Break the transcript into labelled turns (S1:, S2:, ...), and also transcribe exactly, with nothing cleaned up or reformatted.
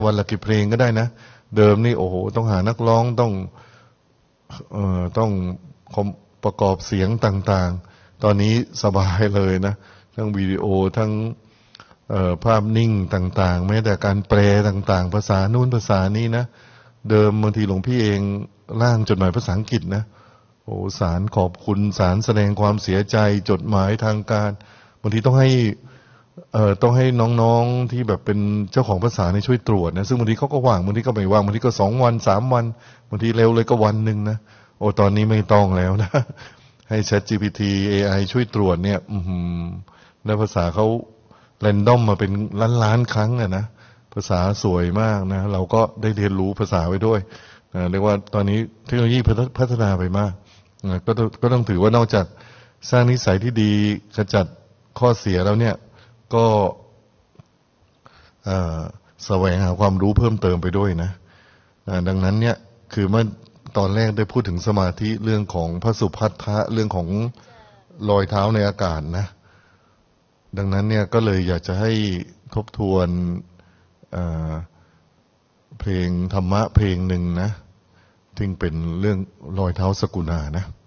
S1: วันละกี่เพลงก็ได้นะเดิมนี่โอ้โหต้องหานักร้องต้องเอ่อต้องประกอบเสียงต่างๆตอนนี้สบายเลยนะทั้งวิดีโอทั้งภาพนิ่งต่างๆแม้แต่การแปลต่างๆภาษานู้นภาษานี้นะเดิมบางทีหลวงพี่เองร่างจดหมายภาษาอังกฤษนะโอ้สารขอบคุณสารแสดงความเสียใจจดหมายทางการบางทีต้องให้เอ่อต้องให้น้องๆที่แบบเป็นเจ้าของภาษาเนี่ยช่วยตรวจนะซึ่งบางทีเขาก็ว่างบางทีก็ไม่ว่างบางทีก็สองวันสามวันบางทีเร็วเลยก็วันหนึ่งนะโอ้ตอนนี้ไม่ต้องแล้วนะให้ ChatGPT เอ ไอ ช่วยตรวจเนี่ยอืมแล้วภาษาเขาแรนดอมมาเป็นล้านๆครั้งอะนะภาษาสวยมากนะเราก็ได้เรียนรู้ภาษาไว้ด้วยนะเรียกว่าตอนนี้เทคโนโลยีพัฒนาไปมากนะก็ก็ต้องถือว่านอกจากสร้างนิสัยที่ดีขจัดข้อเสียแล้วเนี่ยก็แสวงหาความรู้เพิ่มเติมไปด้วยนะดังนั้นเนี่ยคือเมื่อตอนแรกได้พูดถึงสมาธิเรื่องของพระสุภัททะเรื่องของรอยเท้าในอากาศนะดังนั้นเนี่ยก็เลยอยากจะให้ทบทวนเพลงธรรมะเพลงหนึ่งนะซึ่งเป็นเรื่องรอยเท้าสกุณานะ